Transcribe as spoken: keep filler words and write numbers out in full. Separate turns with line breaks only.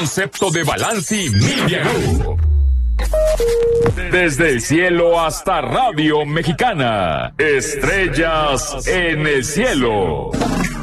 concepto de Balanci Media Group. Desde el cielo hasta Radio Mexicana. Estrellas en el cielo.